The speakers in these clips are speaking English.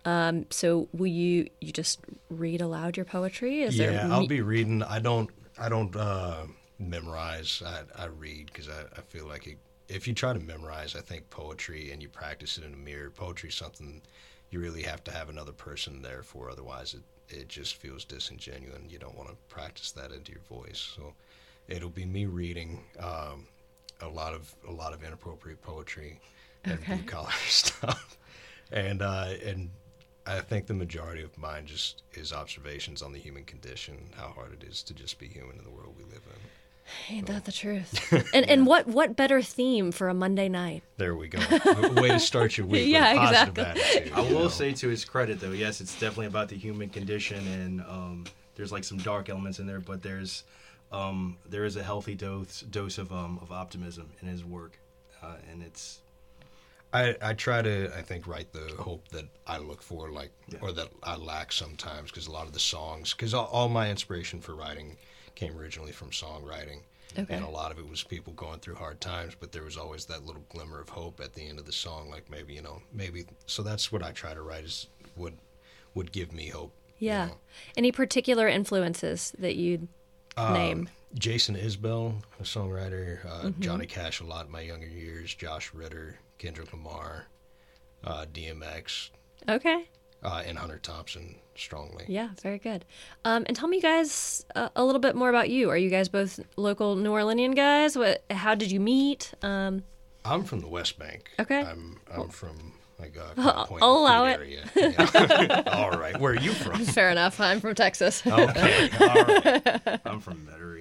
So will you just read aloud your poetry? I'll be reading. I don't memorize. I read because I feel like if you try to memorize, I think poetry and you practice it in a mirror, poetry is something you really have to have another person there for. Otherwise, it just feels disingenuous, and you don't want to practice that into your voice. So it'll be me reading a lot of inappropriate poetry and blue collar stuff, and I think the majority of mine just is observations on the human condition, how hard it is to just be human in the world we live in. Ain't that the truth? And what better theme for a Monday night? There we go. A way to start your week with a positive attitude. I will say to his credit, though, yes, it's definitely about the human condition, and there's like some dark elements in there, but there is a healthy dose of optimism in his work, and it's. I try to, I think, write the hope that I look for, or that I lack sometimes, because a lot of the songs, because all my inspiration for writing came originally from songwriting, and a lot of it was people going through hard times, but there was always that little glimmer of hope at the end of the song, like maybe, so that's what I try to write, is would give me hope. Yeah. Any particular influences that you'd name? Jason Isbell, a songwriter, Johnny Cash a lot in my younger years, Josh Ritter, Kendrick Lamar, DMX. Okay. And Hunter Thompson strongly. Yeah, very good. And tell me, guys, a little bit more about you. Are you guys both local New Orleanian guys? How did you meet? I'm from the West Bank. Okay. I'm from Point I'll allow it. area. Yeah. All right. Where are you from? Fair enough. I'm from Texas. Okay. All right. I'm from Metairie.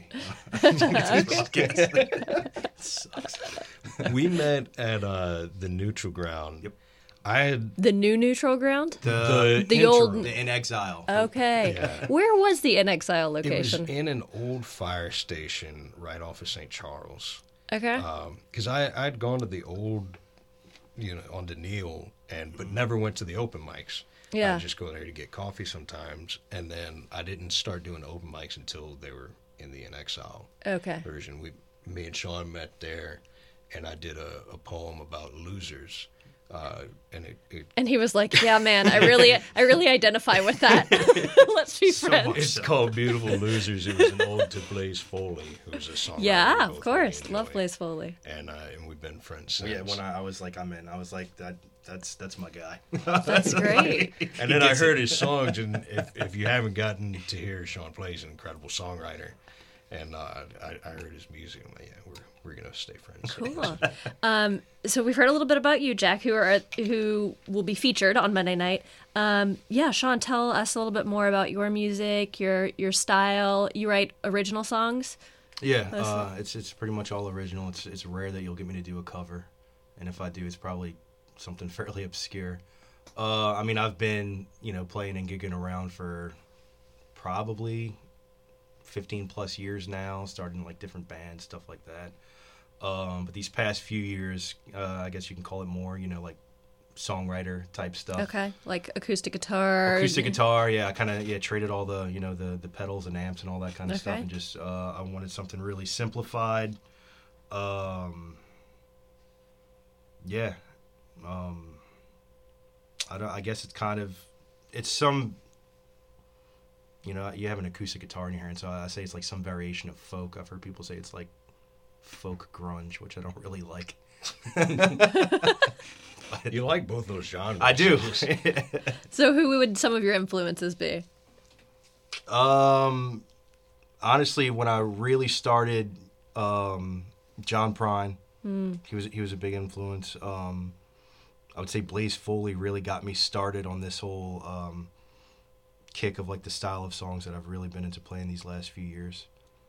Sucks. We met at the Neutral Ground. Yep. I had the new Neutral Ground? The old... The In Exile. Okay. Yeah. Where was the In Exile location? It was in an old fire station right off of St. Charles. Okay. Because I'd gone to the old, on Neil, but never went to the open mics. Yeah. I'd just go there to get coffee sometimes, and then I didn't start doing open mics until they were in the In Exile version. Me and Sean met there, and I did a poem about losers. And he was like, "Yeah, man, I really identify with that. Let's be friends." It's called "Beautiful Losers." It was an ode to Blaze Foley, who was a songwriter. Yeah, of course, love Blaze Foley. And we've been friends since. Yeah, when I was like, I'm in. I was like, that's my guy. That's great. And then I heard his songs, and if you haven't gotten to hear Sean Play's an incredible songwriter, and I heard his music, I'm like, yeah, we're gonna stay friends. Cool. So we've heard a little bit about you, Jack, who will be featured on Monday night. Sean, tell us a little bit more about your music, your style. You write original songs? Yeah, it's pretty much all original. It's rare that you'll get me to do a cover, and if I do, it's probably something fairly obscure. I've been playing and gigging around for probably 15 plus years now, starting like different bands, stuff like that. But these past few years, I guess you can call it more, like songwriter type stuff. Okay, like acoustic guitar. Yeah. I kind of traded all the the pedals and amps and all that kind of stuff, and just I wanted something really simplified. I guess it's some. You have an acoustic guitar in your hand, so I say it's like some variation of folk. I've heard people say it's like folk grunge, which I don't really like. You like both those genres. I do. So who would some of your influences be? Honestly, when I really started, John Prine, he was a big influence. I would say Blaze Foley really got me started on this whole kick of like the style of songs that I've really been into playing these last few years.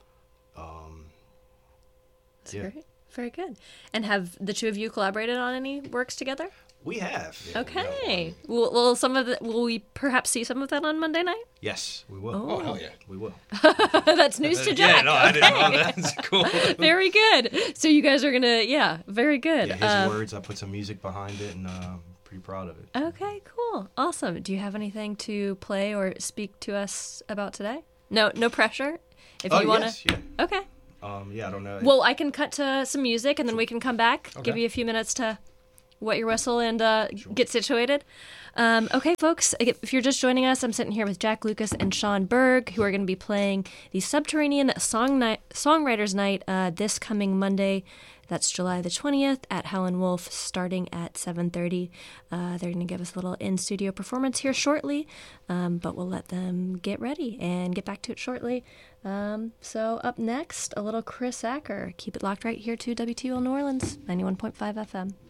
That's great. Very good. And have the two of you collaborated on any works together? We have. Yeah, okay. Will we perhaps see some of that on Monday night? Yes, we will. Oh hell yeah, we will. That's news to Jack. Yeah, no, I didn't know that. That's cool. Very good. So you guys are gonna, very good. Yeah, his words. I put some music behind it, and pretty proud of it. Okay, cool, awesome. Do you have anything to play or speak to us about today? No pressure. If you want to. Yes, yeah. Okay. I don't know. Well, I can cut to some music, and then we can come back. Okay. Give you a few minutes to wet your whistle and get situated. Okay, folks, if you're just joining us, I'm sitting here with Jack Lucas and Sean Berg, who are going to be playing the Subterranean Songwriters Night this coming Monday. That's July the 20th at Howlin' Wolf, starting at 7:30. They're going to give us a little in-studio performance here shortly, but we'll let them get ready and get back to it shortly. So up next, a little Chris Acker. Keep it locked right here to WTOL New Orleans, 91.5 FM.